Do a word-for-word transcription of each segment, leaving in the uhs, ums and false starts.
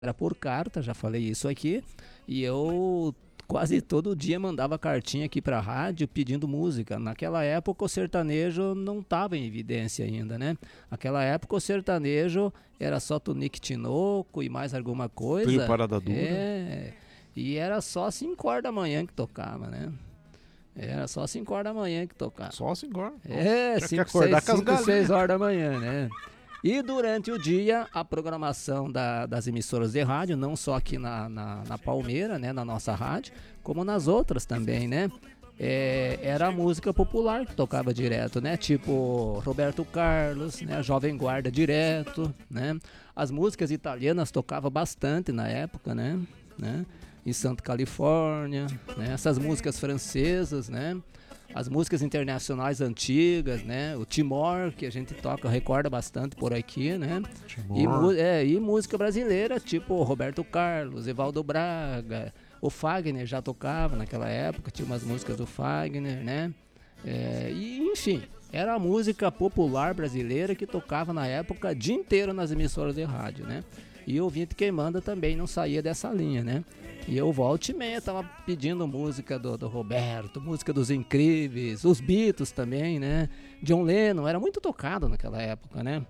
era por carta, já falei isso aqui, e eu quase todo dia mandava cartinha aqui pra rádio pedindo música. Naquela época o sertanejo não estava em evidência ainda, né? Naquela época o sertanejo era só Tunique Tinoco e mais alguma coisa. Trio Parada Dura. É, e era só cinco horas da manhã que tocava, né? Era só cinco horas da manhã que tocava. Só cinco horas? É, cinco, seis horas da manhã, né? E durante o dia, a programação da, das emissoras de rádio, não só aqui na, na, na Palmeira, né, na nossa rádio, como nas outras também, né? É, era a música popular que tocava direto, né? Tipo Roberto Carlos, né? Jovem Guarda direto, né? As músicas italianas tocavam bastante na época, né? né? Em Santa Califórnia, né? Essas músicas francesas, né? As músicas internacionais antigas, né? O Timor, que a gente toca, recorda bastante por aqui, né? E, é, e música brasileira, tipo Roberto Carlos, Evaldo Braga, o Fagner já tocava naquela época, tinha umas músicas do Fagner, né? É, e, enfim, era a música popular brasileira que tocava na época o dia inteiro nas emissoras de rádio, né? E o Ouvinte Quem Manda também não saía dessa linha, né? E eu volta e meia tava pedindo música do, do Roberto, música dos Incríveis, os Beatles também, né? John Lennon, era muito tocado naquela época, né?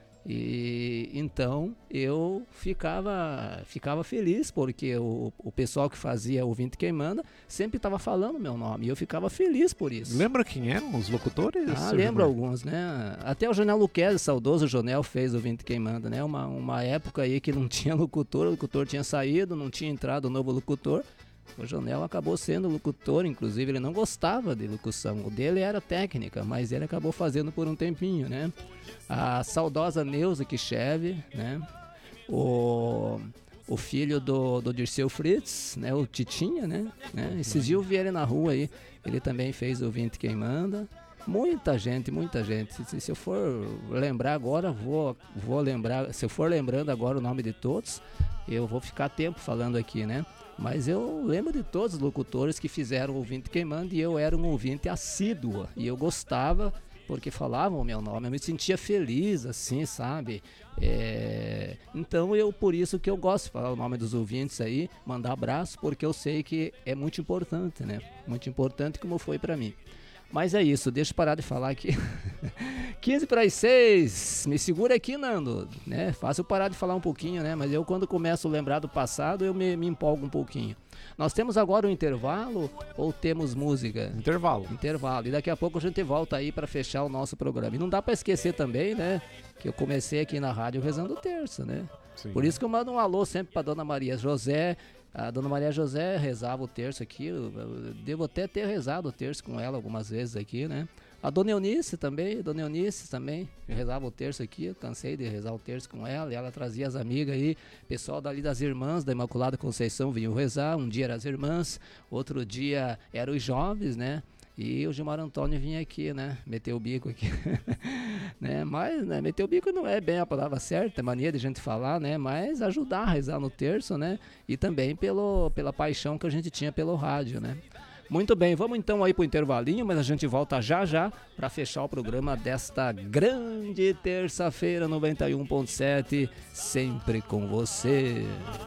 E então eu ficava, ficava feliz porque o, o pessoal que fazia Ouvinte Quem Manda sempre estava falando meu nome e eu ficava feliz por isso. Lembra quem eram os locutores? Ah, lembro alguns, né? Até o Jonel Luquezzi, saudoso Jonel, fez Ouvinte Quem Manda, né? Uma, uma época aí que não tinha locutor, o locutor tinha saído, não tinha entrado o novo locutor. O Jonel acabou sendo locutor, inclusive ele não gostava de locução, o dele era técnica, mas ele acabou fazendo por um tempinho, né? A saudosa Neuza Kichev, né? O, o filho do, do Dirceu Fritz, né? O Titinha, né? né? Esses dias eu vi ele na rua aí, ele também fez Ouvinte Quem Manda. Muita gente, muita gente. Se, se eu for lembrar agora, vou, vou lembrar, se eu for lembrando agora o nome de todos, eu vou ficar tempo falando aqui, né? Mas eu lembro de todos os locutores que fizeram o Ouvinte Quem Manda e eu era um ouvinte assíduo. E eu gostava porque falavam o meu nome, eu me sentia feliz, assim, sabe? É... Então, eu por isso que eu gosto de falar o nome dos ouvintes aí, mandar abraço, porque eu sei que é muito importante, né? Muito importante como foi pra mim. Mas é isso, deixa eu parar de falar aqui. quinze para as seis, me segura aqui, Nando, né? Fácil parar de falar um pouquinho, né? Mas eu quando começo a lembrar do passado, eu me, me empolgo um pouquinho. Nós temos agora um intervalo ou temos música? Intervalo. Intervalo. E daqui a pouco a gente volta aí para fechar o nosso programa. E não dá para esquecer também, né? Que eu comecei aqui na rádio rezando terça, né? Sim. Por isso que eu mando um alô sempre para Dona Maria José. A Dona Maria José rezava o terço aqui, eu, eu devo até ter rezado o terço com ela algumas vezes aqui, né? A Dona Eunice também, Dona Eunice também rezava o terço aqui, eu cansei de rezar o terço com ela, e ela trazia as amigas aí, pessoal dali das irmãs da Imaculada Conceição vinham rezar, um dia eram as irmãs, outro dia eram os jovens, né? E o Gilmar Antônio vinha aqui, né? Meteu o bico aqui. né? Mas, né? Meter o bico não é bem a palavra certa, é mania de gente falar, né? Mas ajudar a rezar no terço, né? E também pelo, pela paixão que a gente tinha pelo rádio, né? Muito bem, vamos então aí pro intervalinho, mas a gente volta já já para fechar o programa desta grande terça-feira, noventa e um ponto sete, sempre com você.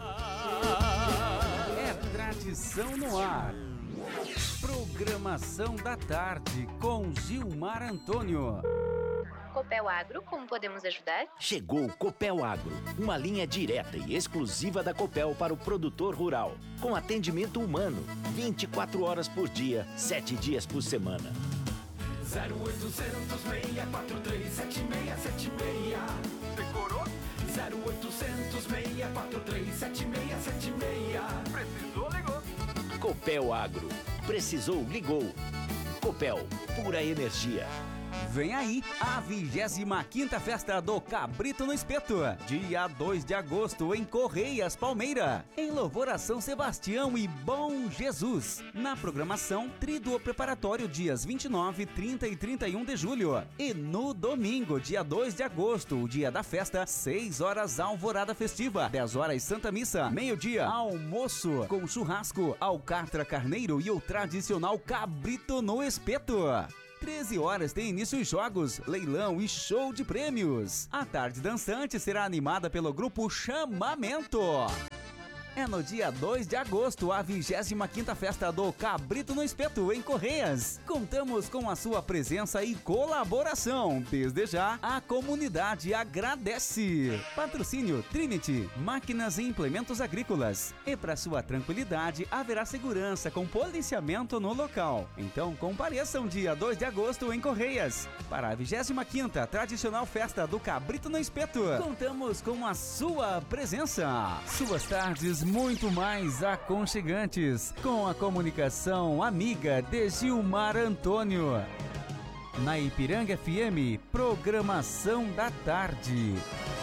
É tradição no ar. Programação da tarde com Gilmar Antônio. Copel Agro, como podemos ajudar? Chegou o Copel Agro, uma linha direta e exclusiva da Copel para o produtor rural, com atendimento humano, vinte e quatro horas por dia, sete dias por semana. zero oitocentos, seis quatro três, sete seis sete seis. Decorou? zero oitocentos, seis quatro três, sete seis sete seis. Precisou, ligou. Copel Agro. Precisou, ligou. Copel, pura energia. Vem aí a vigésima quinta Festa do Cabrito no Espeto, dia dois de agosto em Correias, Palmeira, em louvor a São Sebastião e Bom Jesus. Na programação, Tríduo Preparatório dias vinte e nove, trinta e trinta e um de julho. E no domingo, dia dois de agosto, o dia da festa, seis horas alvorada festiva, dez horas Santa Missa, meio-dia almoço com churrasco, alcatra carneiro e o tradicional cabrito no espeto. treze horas tem início os jogos, leilão e show de prêmios. A tarde dançante será animada pelo grupo Chamamento. É no dia dois de agosto, a vigésima quinta festa do Cabrito no Espeto, em Correias. Contamos com a sua presença e colaboração. Desde já, a comunidade agradece. Patrocínio Trinity, máquinas e implementos agrícolas. E para sua tranquilidade, haverá segurança com policiamento no local. Então, compareçam dia dois de agosto em Correias, para a vigésima quinta tradicional festa do Cabrito no Espeto. Contamos com a sua presença. Suas tardes muito mais aconchegantes, com a comunicação amiga de Gilmar Antônio. Na Ipiranga F M, programação da tarde.